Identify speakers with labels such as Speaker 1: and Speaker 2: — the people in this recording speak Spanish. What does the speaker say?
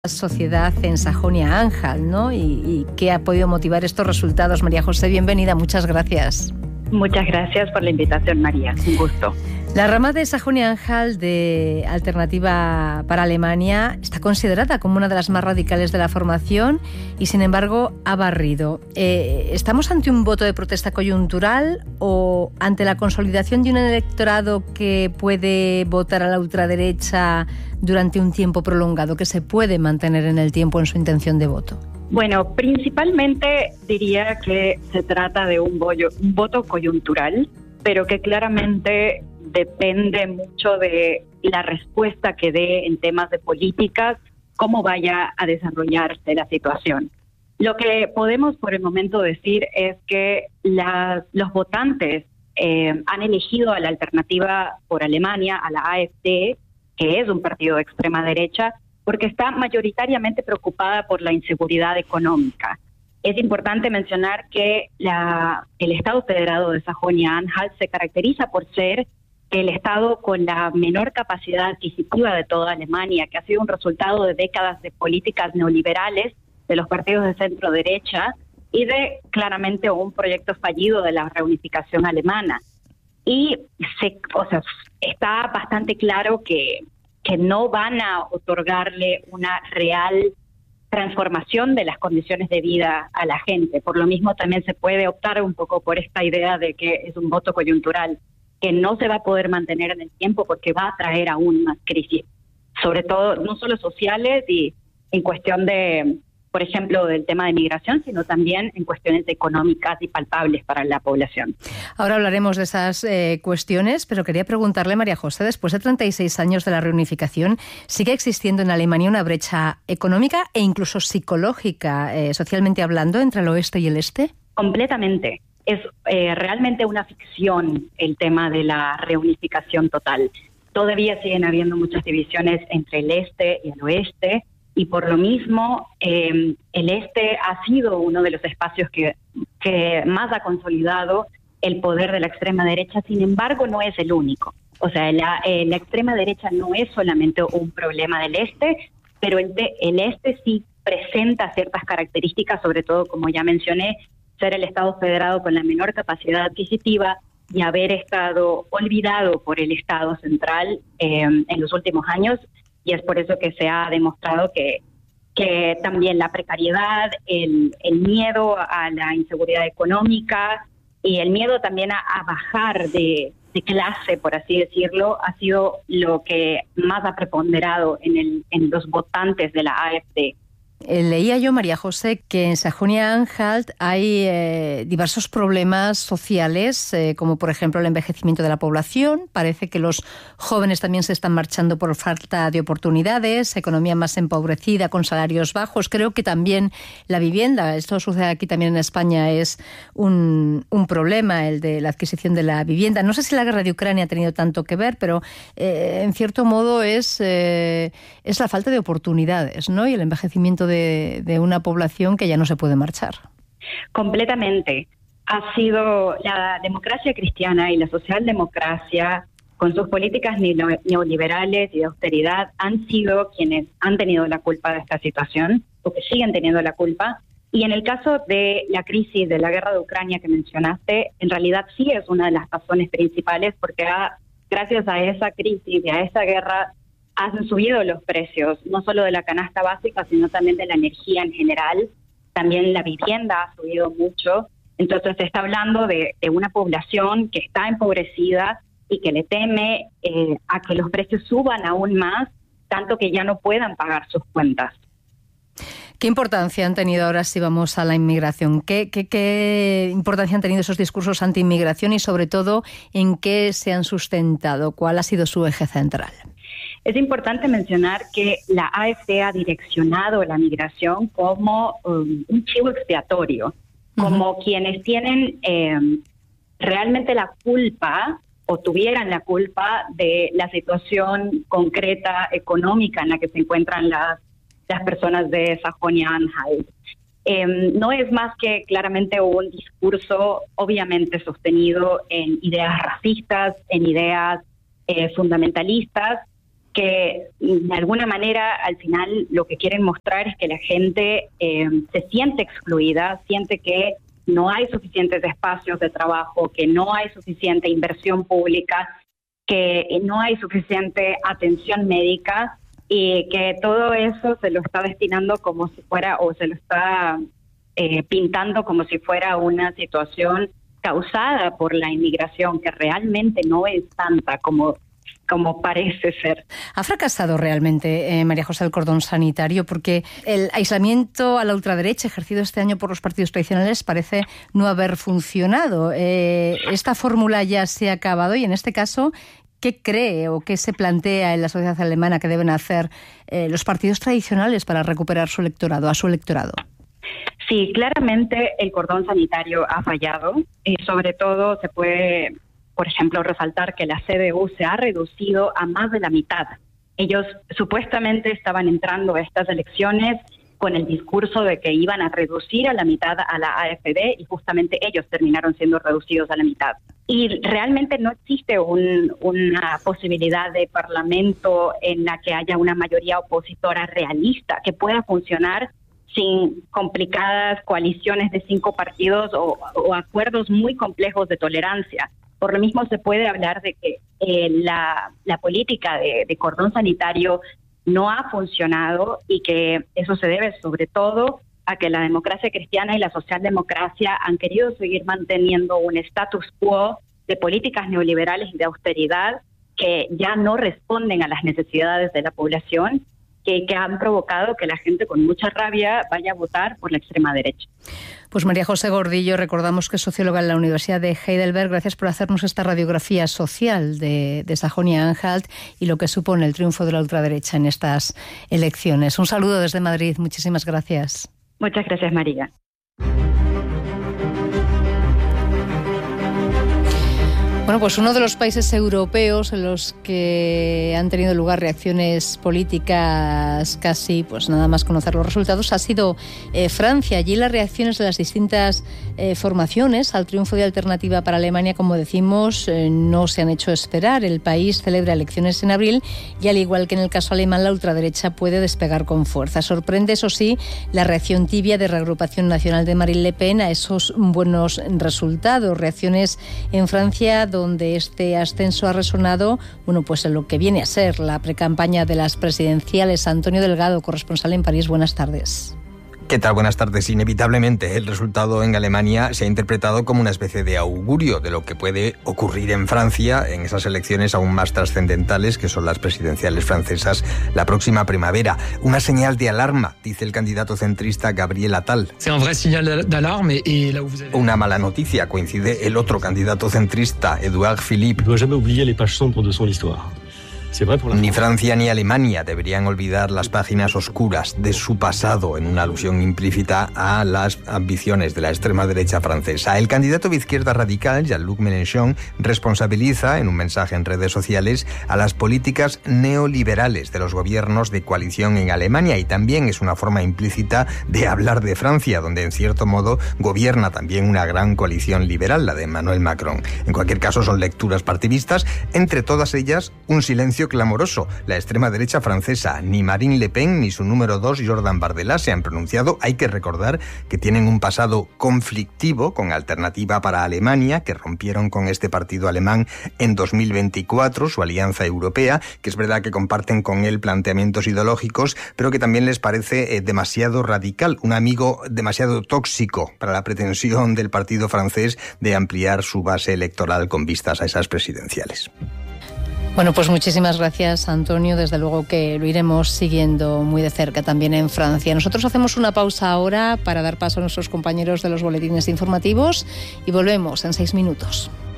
Speaker 1: Sociedad en Sajonia-Anhalt, ¿no? Y qué ha podido motivar estos resultados. María José, bienvenida, muchas gracias.
Speaker 2: Muchas gracias por la invitación, María, un gusto.
Speaker 1: La rama de Sajonia-Anhalt de Alternativa para Alemania está considerada como una de las más radicales de la formación y, sin embargo, ha barrido. ¿Estamos ante un voto de protesta coyuntural o ante la consolidación de un electorado que puede votar a la ultraderecha durante un tiempo prolongado, que se puede mantener en el tiempo en su intención de voto?
Speaker 2: Bueno, principalmente diría que se trata de un voto coyuntural, pero que claramente depende mucho de la respuesta que dé en temas de políticas, cómo vaya a desarrollarse la situación. Lo que podemos por el momento decir es que los votantes han elegido a la Alternativa por Alemania, a la AfD, que es un partido de extrema derecha, porque está mayoritariamente preocupada por la inseguridad económica. Es importante mencionar que el Estado Federado de Sajonia-Anhalt se caracteriza por ser el Estado con la menor capacidad adquisitiva de toda Alemania, que ha sido un resultado de décadas de políticas neoliberales de los partidos de centro-derecha y de claramente un proyecto fallido de la reunificación alemana. Y está bastante claro que no van a otorgarle una real transformación de las condiciones de vida a la gente. Por lo mismo también se puede optar un poco por esta idea de que es un voto coyuntural, que no se va a poder mantener en el tiempo porque va a traer aún más crisis, sobre todo no solo sociales y en cuestión de, por ejemplo, del tema de migración, sino también en cuestiones económicas y palpables para la población.
Speaker 1: Ahora hablaremos de esas cuestiones, pero quería preguntarle, María José, después de 36 años de la reunificación, ¿sigue existiendo en Alemania una brecha económica e incluso psicológica, socialmente hablando, entre el oeste y el este?
Speaker 2: Completamente. Es realmente una ficción el tema de la reunificación total. Todavía siguen habiendo muchas divisiones entre el este y el oeste, y por lo mismo el este ha sido uno de los espacios que más ha consolidado el poder de la extrema derecha. Sin embargo, no es el único. O sea, la extrema derecha no es solamente un problema del este, pero el este sí presenta ciertas características, sobre todo, como ya mencioné, ser el Estado federado con la menor capacidad adquisitiva y haber estado olvidado por el Estado central en los últimos años. Y es por eso que se ha demostrado que también la precariedad, el miedo a la inseguridad económica y el miedo también a bajar de clase, por así decirlo, ha sido lo que más ha preponderado en los votantes de la AfD.
Speaker 1: Leía yo, María José, que en Sajonia-Anhalt hay diversos problemas sociales, como por ejemplo el envejecimiento de la población. Parece que los jóvenes también se están marchando por falta de oportunidades, economía más empobrecida, con salarios bajos. Creo que también la vivienda, esto sucede aquí también en España, es un problema, el de la adquisición de la vivienda. No sé si la guerra de Ucrania ha tenido tanto que ver, pero en cierto modo es la falta de oportunidades, ¿no? Y el envejecimiento de una población que ya no se puede marchar.
Speaker 2: Completamente. Ha sido la democracia cristiana y la socialdemocracia, con sus políticas neoliberales y de austeridad, han sido quienes han tenido la culpa de esta situación, o que siguen teniendo la culpa. Y en el caso de la crisis de la guerra de Ucrania que mencionaste, en realidad sí es una de las razones principales, porque gracias a esa crisis y a esa guerra han subido los precios, no solo de la canasta básica, sino también de la energía en general. También la vivienda ha subido mucho. Entonces se está hablando de una población que está empobrecida y que le teme a que los precios suban aún más, tanto que ya no puedan pagar sus cuentas.
Speaker 1: ¿Qué importancia han tenido ahora, si vamos a la inmigración? ¿Qué importancia han tenido esos discursos anti-inmigración y, sobre todo, en qué se han sustentado? ¿Cuál ha sido su eje central?
Speaker 2: Es importante mencionar que la AfD ha direccionado la migración como un chivo expiatorio, como quienes tienen realmente la culpa o tuvieran la culpa de la situación concreta económica en la que se encuentran las personas de Sajonia-Anhalt. No es más que claramente un discurso obviamente sostenido en ideas racistas, en ideas fundamentalistas, que de alguna manera al final lo que quieren mostrar es que la gente se siente excluida, siente que no hay suficientes espacios de trabajo, que no hay suficiente inversión pública, que no hay suficiente atención médica y que todo eso se lo está destinando como si fuera, o se lo está pintando como si fuera una situación causada por la inmigración, que realmente no es tanta como parece ser.
Speaker 1: ¿Ha fracasado realmente, María José, el cordón sanitario? Porque el aislamiento a la ultraderecha ejercido este año por los partidos tradicionales parece no haber funcionado. Esta fórmula ya se ha acabado y en este caso, ¿qué cree o qué se plantea en la sociedad alemana que deben hacer los partidos tradicionales para recuperar su electorado, a su electorado?
Speaker 2: Sí, claramente el cordón sanitario ha fallado y sobre todo se puede, por ejemplo, resaltar que la CDU se ha reducido a más de la mitad. Ellos supuestamente estaban entrando a estas elecciones con el discurso de que iban a reducir a la mitad a la AfD y justamente ellos terminaron siendo reducidos a la mitad. Y realmente no existe una posibilidad de parlamento en la que haya una mayoría opositora realista que pueda funcionar sin complicadas coaliciones de 5 partidos o acuerdos muy complejos de tolerancia. Por lo mismo se puede hablar de que la política de cordón sanitario no ha funcionado y que eso se debe sobre todo a que la democracia cristiana y la socialdemocracia han querido seguir manteniendo un status quo de políticas neoliberales y de austeridad que ya no responden a las necesidades de la población, que han provocado que la gente con mucha rabia vaya a votar por la extrema derecha.
Speaker 1: Pues María José Gordillo, recordamos que es socióloga en la Universidad de Heidelberg. Gracias por hacernos esta radiografía social de Sajonia-Anhalt y lo que supone el triunfo de la ultraderecha en estas elecciones. Un saludo desde Madrid. Muchísimas gracias.
Speaker 2: Muchas gracias, María.
Speaker 1: Bueno, pues uno de los países europeos en los que han tenido lugar reacciones políticas casi, pues nada más conocer los resultados, ha sido Francia. Allí las reacciones de las distintas formaciones al triunfo de Alternativa para Alemania, como decimos, no se han hecho esperar. El país celebra elecciones en abril y, al igual que en el caso alemán, la ultraderecha puede despegar con fuerza. Sorprende, eso sí, la reacción tibia de Reagrupación Nacional de Marine Le Pen a esos buenos resultados. Reacciones en Francia donde este ascenso ha resonado, bueno, pues en lo que viene a ser la precampaña de las presidenciales. Antonio Delgado, corresponsal en París, buenas tardes.
Speaker 3: ¿Qué tal? Buenas tardes. Inevitablemente, el resultado en Alemania se ha interpretado como una especie de augurio de lo que puede ocurrir en Francia en esas elecciones aún más trascendentales que son las presidenciales francesas la próxima primavera. Una señal de alarma, dice el candidato centrista Gabriel Attal. Una mala noticia, coincide el otro candidato centrista, Édouard Philippe. Ni Francia ni Alemania deberían olvidar las páginas oscuras de su pasado, en una alusión implícita a las ambiciones de la extrema derecha francesa. El candidato de izquierda radical, Jean-Luc Mélenchon, responsabiliza en un mensaje en redes sociales a las políticas neoliberales de los gobiernos de coalición en Alemania, y también es una forma implícita de hablar de Francia, donde en cierto modo gobierna también una gran coalición liberal, la de Emmanuel Macron. En cualquier caso, son lecturas partidistas, entre todas ellas un silencio clamoroso. La extrema derecha francesa, ni Marine Le Pen ni su número 2, Jordan Bardella, se han pronunciado. Hay que recordar que tienen un pasado conflictivo con Alternativa para Alemania, que rompieron con este partido alemán en 2024, su alianza europea, que es verdad que comparten con él planteamientos ideológicos, pero que también les parece demasiado radical, un amigo demasiado tóxico para la pretensión del partido francés de ampliar su base electoral con vistas a esas presidenciales.
Speaker 1: Bueno, pues muchísimas gracias, Antonio. Desde luego que lo iremos siguiendo muy de cerca también en Francia. Nosotros hacemos una pausa ahora para dar paso a nuestros compañeros de los boletines informativos y volvemos en 6 minutos.